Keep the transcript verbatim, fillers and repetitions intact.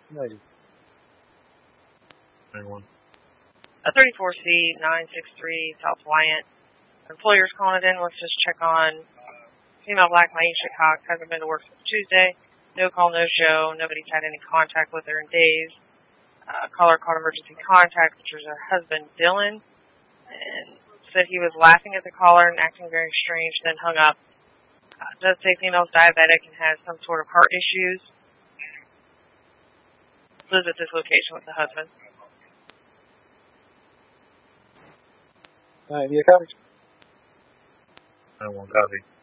ninety. Anyone? A thirty-four C nine six three South Wyant. Employer's calling it in. Let's just check on female black Maisha Cox. Hasn't been to work since Tuesday. No call, no show. Nobody's had any contact with her in days. Uh, caller called emergency contact, which was her husband, Dylan, and said he was laughing at the caller and acting very strange, then hung up. Uh, does say female's diabetic and has some sort of heart issues. Lives at this location with the husband. ninety, a copy. I won't copy.